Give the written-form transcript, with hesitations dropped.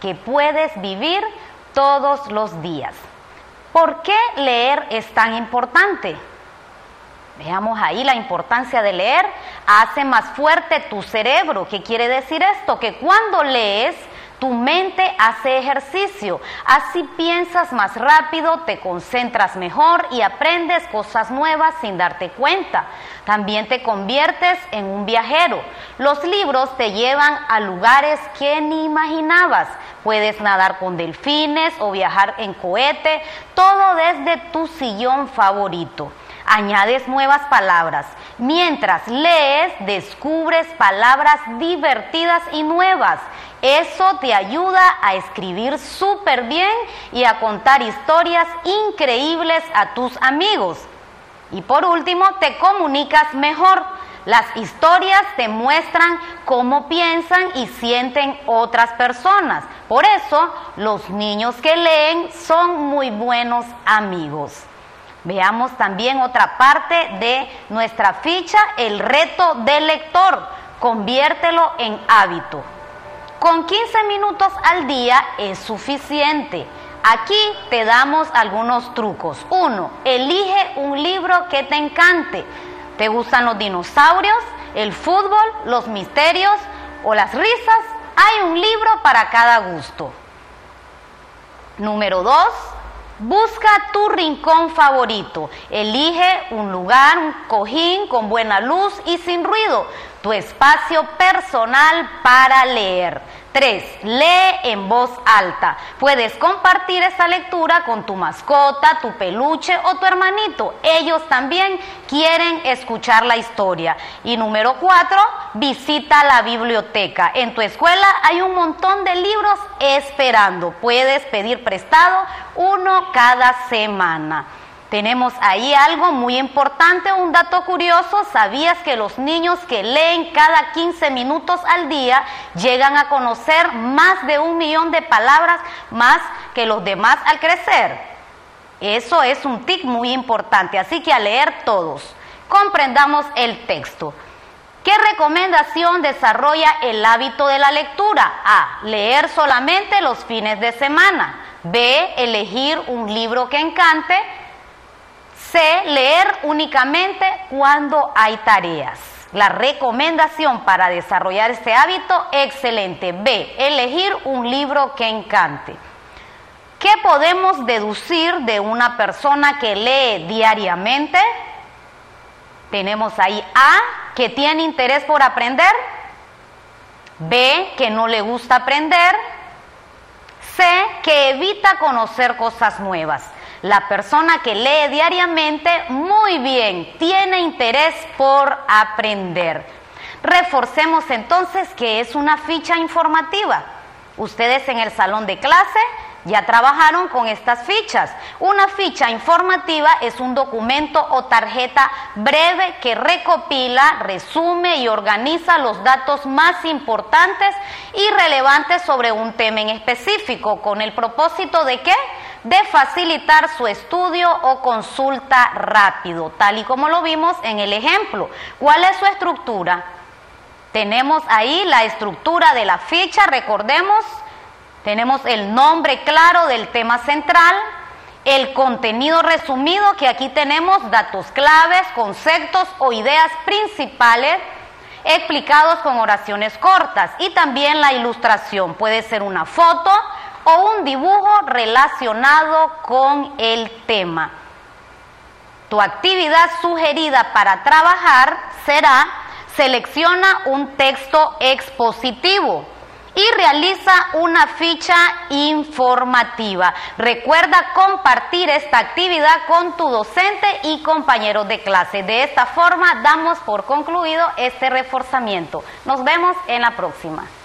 que puedes vivir todos los días. ¿Por qué leer es tan importante? Veamos ahí la importancia de leer. Hace más fuerte tu cerebro. ¿Qué quiere decir esto? Que cuando lees, tu mente hace ejercicio. Así piensas más rápido, te concentras mejor y aprendes cosas nuevas sin darte cuenta. También te conviertes en un viajero. Los libros te llevan a lugares que ni imaginabas. Puedes nadar con delfines o viajar en cohete, todo desde tu sillón favorito. Añades nuevas palabras. Mientras lees, descubres palabras divertidas y nuevas. Eso te ayuda a escribir súper bien y a contar historias increíbles a tus amigos. Y por último, te comunicas mejor. Las historias te muestran cómo piensan y sienten otras personas. Por eso, los niños que leen son muy buenos amigos. Veamos también otra parte de nuestra ficha, el reto del lector. Conviértelo en hábito. Con 15 minutos al día es suficiente. Aquí te damos algunos trucos. 1. Elige un libro que te encante. ¿Te gustan los dinosaurios, el fútbol, los misterios o las risas? Hay un libro para cada gusto. Número 2. Busca tu rincón favorito. Elige un lugar, un cojín con buena luz y sin ruido. Tu espacio personal para leer. 3. Lee en voz alta. Puedes compartir esta lectura con tu mascota, tu peluche o tu hermanito. Ellos también quieren escuchar la historia. Y número 4, visita la biblioteca. En tu escuela hay un montón de libros esperando. Puedes pedir prestado uno cada semana. Tenemos ahí algo muy importante, un dato curioso. ¿Sabías que los niños que leen cada 15 minutos al día llegan a conocer más de 1 millón de palabras más que los demás al crecer? Eso es un tic muy importante, así que a leer todos. Comprendamos el texto. ¿Qué recomendación desarrolla el hábito de la lectura? A. Leer solamente los fines de semana. B. Elegir un libro que encante. C. Leer únicamente cuando hay tareas. La recomendación para desarrollar este hábito, excelente. B. Elegir un libro que encante. ¿Qué podemos deducir de una persona que lee diariamente? Tenemos ahí A, que tiene interés por aprender. B, que no le gusta aprender. C, que evita conocer cosas nuevas. La persona que lee diariamente, muy bien, tiene interés por aprender. Reforcemos entonces que es una ficha informativa. Ustedes en el salón de clase ya trabajaron con estas fichas. Una ficha informativa es un documento o tarjeta breve que recopila, resume y organiza los datos más importantes y relevantes sobre un tema en específico, con el propósito de ¿qué? De facilitar su estudio o consulta rápido, tal y como lo vimos en el ejemplo. ¿Cuál es su estructura? Tenemos ahí la estructura de la ficha, recordemos. Tenemos el nombre claro del tema central, el contenido resumido, que aquí tenemos datos claves, conceptos o ideas principales explicados con oraciones cortas, y también la ilustración, puede ser una foto o un dibujo relacionado con el tema. Tu actividad sugerida para trabajar será: selecciona un texto expositivo y realiza una ficha informativa. Recuerda compartir esta actividad con tu docente y compañeros de clase. De esta forma damos por concluido este reforzamiento. Nos vemos en la próxima.